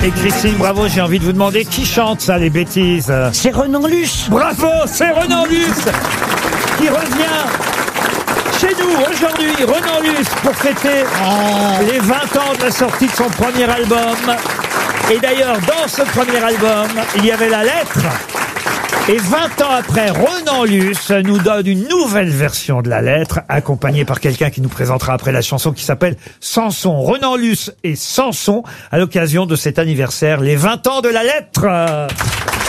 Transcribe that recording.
Et Christine, bravo, j'ai envie de vous demander qui chante ça, les bêtises. C'est Renan Luce. Bravo, c'est Renan Luce qui revient chez nous aujourd'hui. Renan Luce pour fêter les 20 ans de la sortie de son premier album. Et d'ailleurs, dans ce premier album, il y avait la lettre. Et 20 ans après, Renan Luce nous donne une nouvelle version de la lettre, accompagnée par quelqu'un qui nous présentera après la chanson qui s'appelle Samson. Renan Luce et Samson, à l'occasion de cet anniversaire, les 20 ans de la lettre.